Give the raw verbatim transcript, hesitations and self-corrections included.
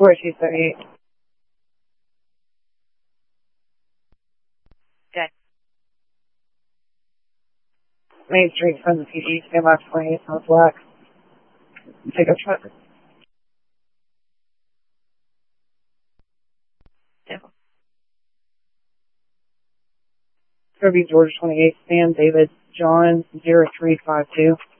four two thirty-eight. Good. Main Street from the P D, stand by twenty-eight, South Black. Take a truck. Devil. Kirby, Georgia twenty-eight, Sam David John zero three five two.